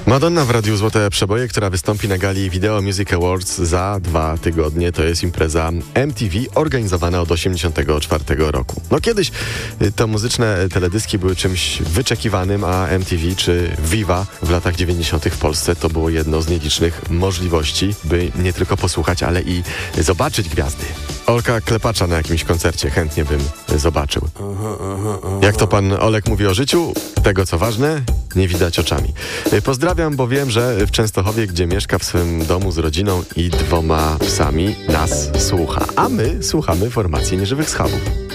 Madonna w Radiu Złote Przeboje, która wystąpi na gali Video Music Awards za 2 tygodnie. To jest impreza MTV organizowana od 1984 roku. No kiedyś to muzyczne teledyski były czymś wyczekiwanym, a MTV czy Viva w latach 90. w Polsce to było jedno z nielicznych możliwości, by nie tylko posłuchać, ale i zobaczyć gwiazdy. Olka Klepacza na jakimś koncercie chętnie bym zobaczył. Jak to pan Olek mówi o życiu, tego co ważne, nie widać oczami. Pozdrawiam, bo wiem, że w Częstochowie, gdzie mieszka w swym domu z rodziną i 2 psami, nas słucha. A my słuchamy formacji Nieżywych Schabów.